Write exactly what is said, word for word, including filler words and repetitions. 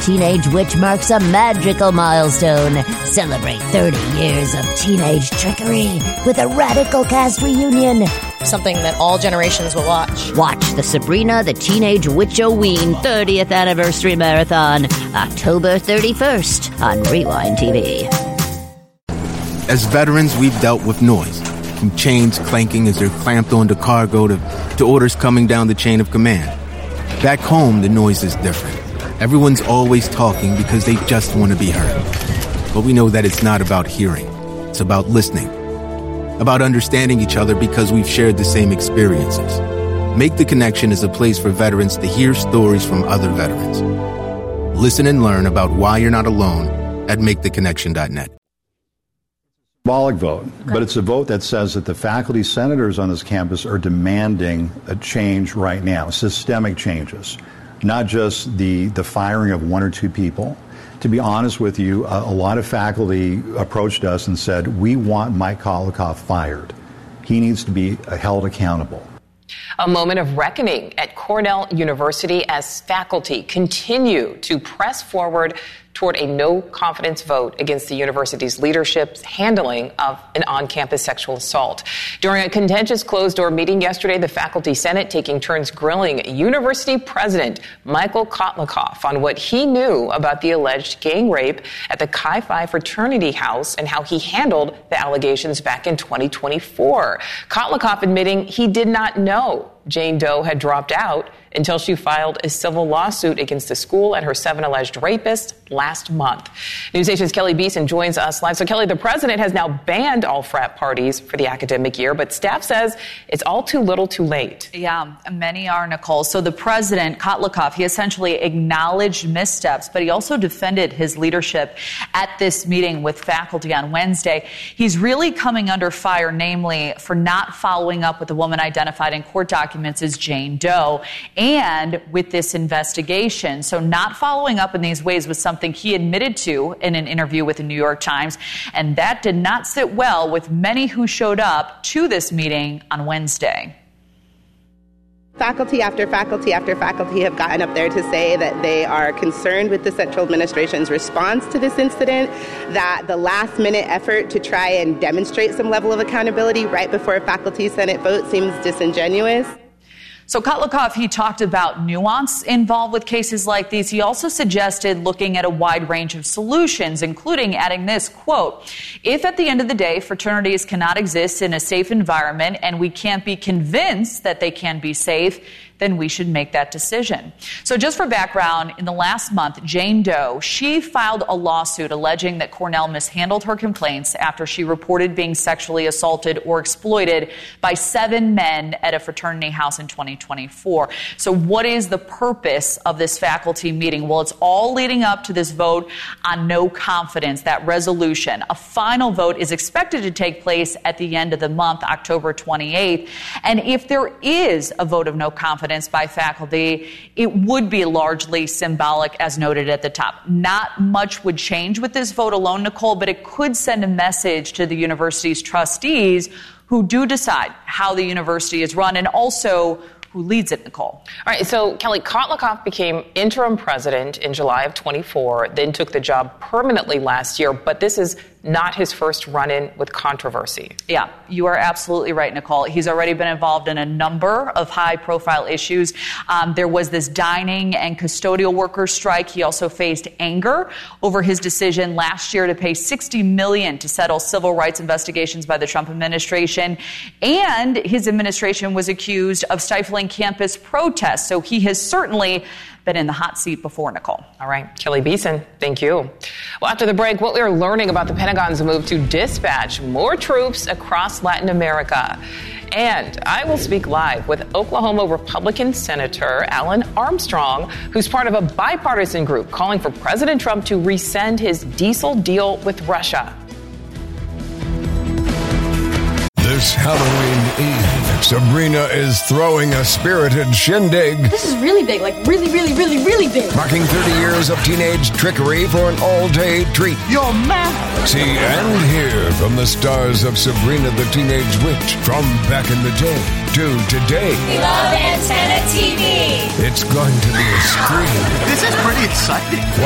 Teenage Witch marks a magical milestone. Celebrate thirty years of teenage trickery with a radical cast reunion. Something that all generations will watch. Watch the Sabrina the Teenage Witch-O-Ween thirtieth Anniversary Marathon, October thirty-first on Rewind T V. As veterans, we've dealt with noise, from chains clanking as they're clamped onto cargo to, to orders coming down the chain of command. Back home, the noise is different. Everyone's always talking because they just want to be heard. But we know that it's not about hearing. It's about listening. About understanding each other because we've shared the same experiences. Make the Connection is a place for veterans to hear stories from other veterans. Listen and learn about why you're not alone at make the connection dot net. Symbolic vote, but it's a vote that says that the faculty senators on this campus are demanding a change right now, systemic changes, not just the, the firing of one or two people. To be honest with you, a, a lot of faculty approached us and said, we want Mike Kolikoff fired. He needs to be held accountable. A moment of reckoning at Cornell University as faculty continue to press forward toward a no-confidence vote against the university's leadership's handling of an on-campus sexual assault. During a contentious closed-door meeting yesterday, the Faculty Senate taking turns grilling University President Michael Kolikoff on what he knew about the alleged gang rape at the Chi Phi fraternity house and how he handled the allegations back in twenty twenty-four. Kolikoff admitting he did not know Jane Doe had dropped out until she filed a civil lawsuit against the school and her seven alleged rapists last month. NewsNation's Kelly Beeson joins us live. So, Kelly, the president has now banned all frat parties for the academic year, but staff says it's all too little too late. Yeah, many are, Nicole. So the president, Kolikoff, he essentially acknowledged missteps, but he also defended his leadership at this meeting with faculty on Wednesday. He's really coming under fire, namely for not following up with the woman identified in court documents as Jane Doe and with this investigation. So not following up in these ways was something he admitted to in an interview with the New York Times, and that did not sit well with many who showed up to this meeting on Wednesday. Faculty after faculty after faculty have gotten up there to say that they are concerned with the Central Administration's response to this incident, that the last-minute effort to try and demonstrate some level of accountability right before a Faculty Senate vote seems disingenuous. So Kolikoff, he talked about nuance involved with cases like these. He also suggested looking at a wide range of solutions, including adding this, quote, if at the end of the day fraternities cannot exist in a safe environment and we can't be convinced that they can be safe, then we should make that decision. So just for background, in the last month, Jane Doe, she filed a lawsuit alleging that Cornell mishandled her complaints after she reported being sexually assaulted or exploited by seven men at a fraternity house in twenty twenty-four. So what is the purpose of this faculty meeting? Well, it's all leading up to this vote on no confidence, that resolution. A final vote is expected to take place at the end of the month, October twenty-eighth. And if there is a vote of no confidence by faculty, it would be largely symbolic, as noted at the top. Not much would change with this vote alone, Nicole, but it could send a message to the university's trustees who do decide how the university is run and also who leads it, Nicole. All right, so Kelly, Kolikoff became interim president in July of twenty-four, then took the job permanently last year, but this is not his first run-in with controversy. Yeah, you are absolutely right, Nicole. He's already been involved in a number of high-profile issues. Um, there was this dining and custodial workers strike. He also faced anger over his decision last year to pay sixty million dollars to settle civil rights investigations by the Trump administration. And his administration was accused of stifling campus protests. So he has certainly been in the hot seat before, Nicole. All right. Kelly Beeson, thank you. Well, after the break, what we are learning about the Pentagon's move to dispatch more troops across Latin America. And I will speak live with Oklahoma Republican Senator Alan Armstrong, who's part of a bipartisan group calling for President Trump to rescind his diesel deal with Russia. This Halloween Eve, Sabrina is throwing a spirited shindig. This is really big, like really, really, really, really big. Marking thirty years of teenage trickery for an all-day treat. You're mad. See and hear from the stars of Sabrina the Teenage Witch from back in the day to today. We love Antenna T V. It's going to be a scream. This is pretty exciting.